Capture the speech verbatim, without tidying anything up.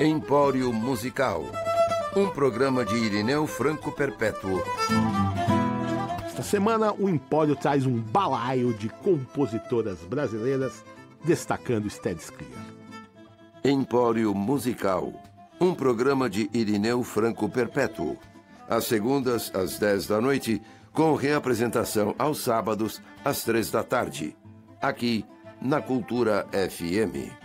Empório Musical, um programa de Irineu Franco Perpétuo. Esta semana o Empório traz um balaio de compositoras brasileiras, destacando Stédes Clear. Empório Musical, um programa de Irineu Franco Perpétuo. Às segundas, às dez da noite, com reapresentação aos sábados, às três da tarde. Aqui, na Cultura F M.